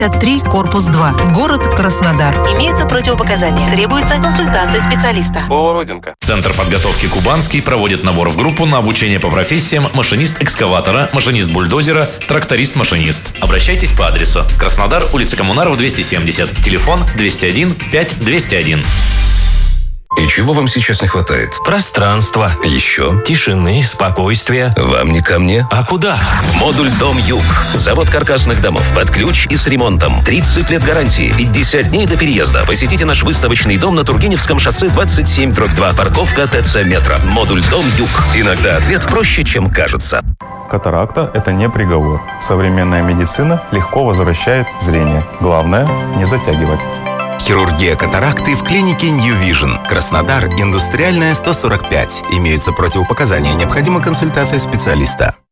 53, корпус 2, город Краснодар. Имеются противопоказания. Требуется консультация специалиста. ООО «Родинка». Центр подготовки «Кубанский» проводит набор в группу на обучение по профессиям машинист экскаватора, машинист бульдозера, тракторист-машинист. Обращайтесь по адресу: Краснодар, улица Коммунаров, 270, телефон 201 5201. И чего вам сейчас не хватает? Пространства. Еще? Тишины, спокойствия. Вам не ко мне? А куда? Модуль «Дом Юг». Завод каркасных домов под ключ и с ремонтом. 30 лет гарантии, 50 дней до переезда. Посетите наш выставочный дом на Тургеневском шоссе 27/2. Парковка ТЦ «Метро». Модуль «Дом Юг». Иногда ответ проще, чем кажется. Катаракта – это не приговор. Современная медицина легко возвращает зрение. Главное – не затягивать. Хирургия катаракты в клинике New Vision. Краснодар, Индустриальная, 145. Имеются противопоказания. Необходима консультация специалиста.